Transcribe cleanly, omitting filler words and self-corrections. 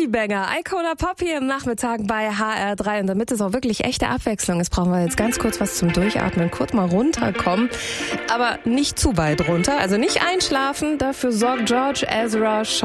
Partybanger, Icona Pop hier im Nachmittag bei HR3. Und damit es auch wirklich echte Abwechslung ist, brauchen wir jetzt ganz kurz was zum Durchatmen, kurz mal runterkommen. Aber nicht zu weit runter, also nicht einschlafen. Dafür sorgt George Ezra